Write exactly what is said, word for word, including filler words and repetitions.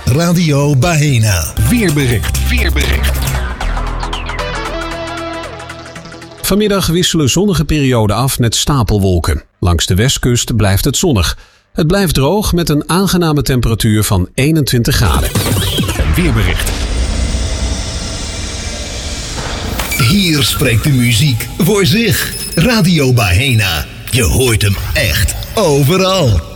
Radio Baena. Weerbericht. Weerbericht. Vanmiddag wisselen zonnige perioden af met stapelwolken. Langs de westkust blijft het zonnig. Het blijft droog met een aangename temperatuur van eenentwintig graden. Weerbericht. Hier spreekt de muziek voor zich. Radio Baena. Je hoort hem echt overal.